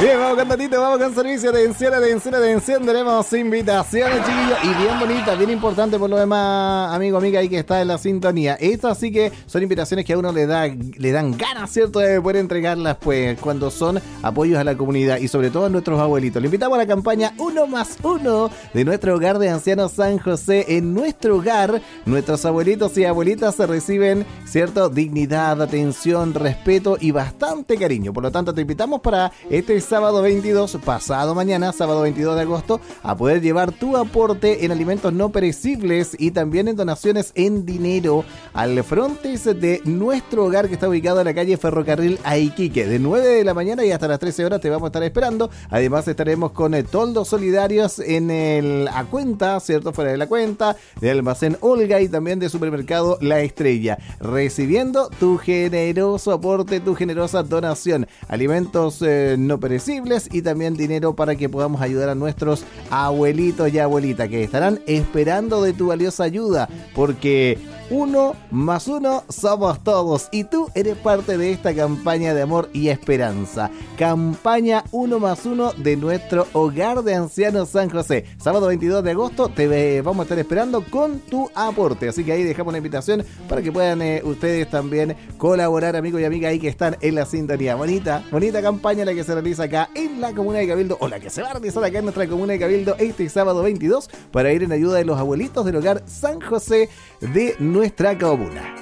Bien, vamos con Tatito, vamos con servicio. Atención, tenemos invitaciones, chiquillos, y bien bonitas, bien importantes por lo demás, amigo, amiga, ahí que está en la sintonía. Estas sí que son invitaciones que a uno le dan ganas, ¿cierto?, de poder entregarlas, pues, cuando son apoyos a la comunidad y sobre todo a nuestros abuelitos. Le invitamos a la campaña 1+1 de nuestro hogar de ancianos San José. En nuestro hogar, nuestros abuelitos y abuelitas se reciben, ¿cierto?, dignidad, atención, respeto y bastante cariño. Por lo tanto, te invitamos para este sábado 22, pasado mañana, sábado 22 de agosto, a poder llevar tu aporte en alimentos no perecibles y también en donaciones en dinero al frontis de nuestro hogar que está ubicado en la calle Ferrocarril a Iquique. De 9 de la mañana y hasta las 13 horas te vamos a estar esperando. Además estaremos con toldos solidarios en el a cuenta, ¿cierto?, fuera de la cuenta, de Almacén Olga y también de Supermercado La Estrella, recibiendo tu generoso aporte, tu generosa donación, alimentos no perecibles y también dinero para que podamos ayudar a nuestros abuelitos y abuelitas que estarán esperando de tu valiosa ayuda, porque 1+1 somos todos y tú eres parte de esta campaña de amor y esperanza. Campaña 1+1 de nuestro hogar de ancianos San José. Sábado 22 de agosto te vamos a estar esperando con tu aporte, así que ahí dejamos una invitación para que puedan ustedes también colaborar, amigos y amigas ahí que están en la sintonía. Bonita campaña la que se realiza acá en la comuna de Cabildo, o la que se va a realizar acá en nuestra comuna de Cabildo este sábado 22 para ir en ayuda de los abuelitos del hogar San José de nuestra comuna.